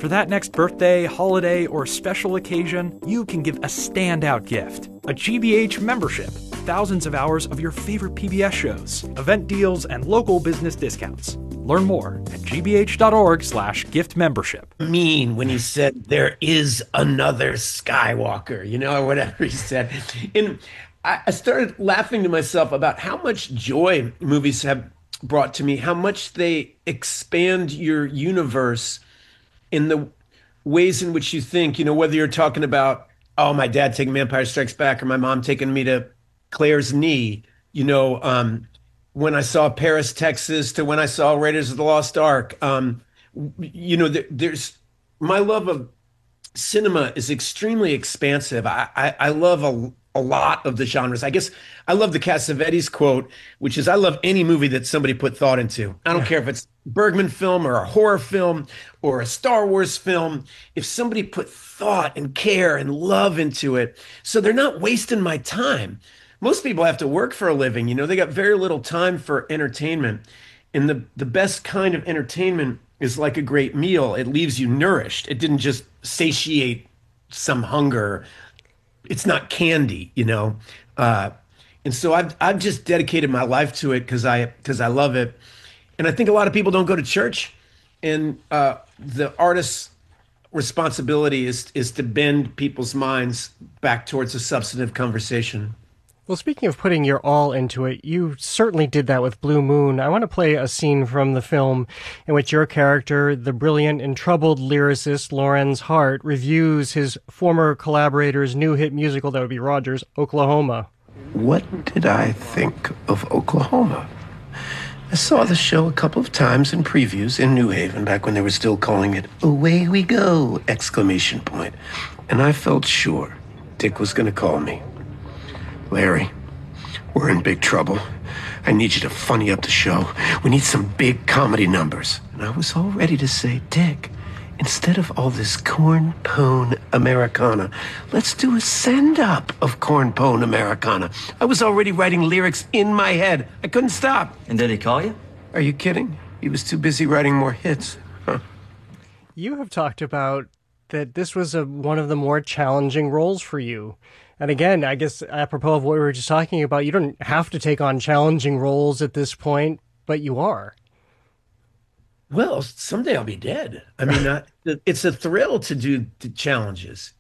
For that next birthday, holiday, or special occasion, you can give a standout gift. A GBH membership. Thousands of hours of your favorite PBS shows, event deals, and local business discounts. Learn more at gbh.org/gift membership. Mean when he said there is another Skywalker, or whatever he said. And I started laughing to myself about how much joy movies have brought to me, how much they expand your universe in the ways in which you think, whether you're talking about, oh, my dad taking me Empire Strikes Back or my mom taking me to Claire's Knee, when I saw Paris, Texas, to when I saw Raiders of the Lost Ark. There's my love of cinema is extremely expansive. I love a lot of the genres. I guess I love the Cassavetes quote, which is, I love any movie that somebody put thought into. I don't care if it's Bergman film or a horror film or a Star Wars film. If somebody put thought and care and love into it, so they're not wasting my time. Most people have to work for a living. They got very little time for entertainment. And the best kind of entertainment is like a great meal. It leaves you nourished. It didn't just satiate some hunger. It's not candy, and so I've just dedicated my life to it because I love it. And I think a lot of people don't go to church, and the artist's responsibility is to bend people's minds back towards a substantive conversation. Well, speaking of putting your all into it, you certainly did that with Blue Moon. I want to play a scene from the film in which your character, the brilliant and troubled lyricist Lorenz Hart, reviews his former collaborator's new hit musical, that would be Rogers, Oklahoma. What did I think of Oklahoma? I saw the show a couple of times in previews in New Haven, back when they were still calling it Away We Go! ! And I felt sure Dick was going to call me. Larry, we're in big trouble. I need you to funny up the show. We need some big comedy numbers. And I was all ready to say, Dick, instead of all this corn pone Americana, let's do a send-up of corn pone Americana. I was already writing lyrics in my head. I couldn't stop. And did he call you? Are you kidding? He was too busy writing more hits. Huh. You have talked about that this was one of the more challenging roles for you. And again, I guess apropos of what we were just talking about, you don't have to take on challenging roles at this point, but you are. Well, someday I'll be dead. I mean, it's a thrill to do the challenges,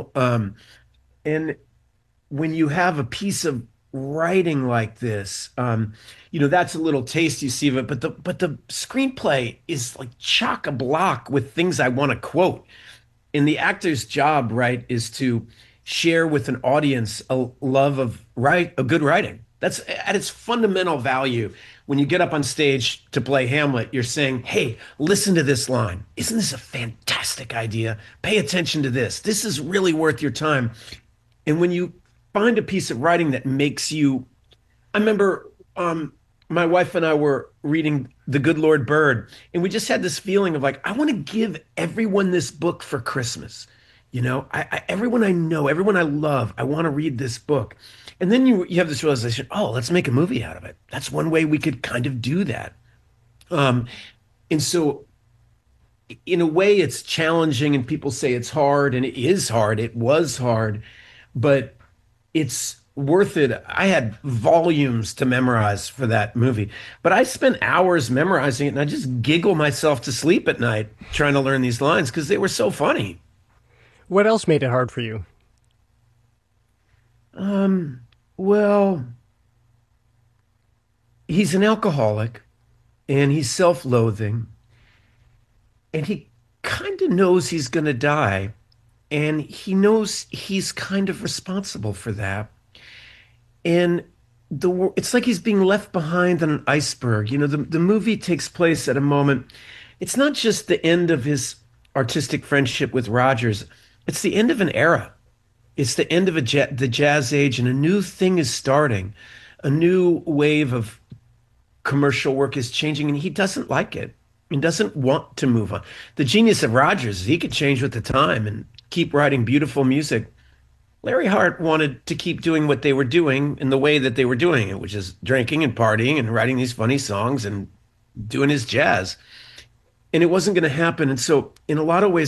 and when you have a piece of writing like this, that's a little taste you see of it. But the screenplay is like chock-a-block with things I want to quote. And the actor's job, right, is to share with an audience a love of a good writing. That's at its fundamental value. When you get up on stage to play Hamlet, you're saying, hey, listen to this line. Isn't this a fantastic idea? Pay attention to this. This is really worth your time. And when you find a piece of writing that makes you, I remember my wife and I were reading The Good Lord Bird, and we just had this feeling of like, I want to give everyone this book for Christmas. Everyone I know, everyone I love, I want to read this book. And then you have this realization, oh, let's make a movie out of it. That's one way we could kind of do that. And so in a way it's challenging, and people say it's hard, and it is hard. It was hard, but it's worth it. I had volumes to memorize for that movie, but I spent hours memorizing it, and I just giggle myself to sleep at night trying to learn these lines because they were so funny. What else made it hard for you? Well, he's an alcoholic, and he's self-loathing, and he kind of knows he's going to die, and he knows he's kind of responsible for that. And it's like he's being left behind on an iceberg. The movie takes place at a moment. It's not just the end of his artistic friendship with Rogers. It's the end of an era. It's the end of the jazz age, and a new thing is starting. A new wave of commercial work is changing, and he doesn't like it and doesn't want to move on. The genius of Rogers is he could change with the time and keep writing beautiful music. Larry Hart wanted to keep doing what they were doing in the way that they were doing it, which is drinking and partying and writing these funny songs and doing his jazz. And it wasn't going to happen. And so in a lot of ways,